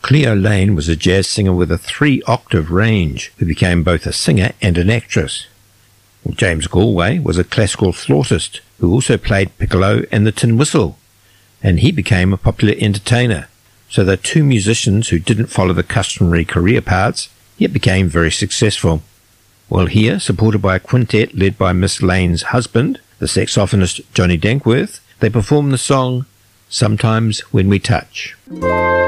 Cleo Lane was a jazz singer with a 3-octave range who became both a singer and an actress. James Galway was a classical flautist who also played piccolo and the tin whistle, and he became a popular entertainer. So they're two musicians who didn't follow the customary career paths, yet became very successful. Well, here, supported by a quintet led by Miss Lane's husband, the saxophonist Johnny Dankworth, they perform the song Sometimes When We Touch.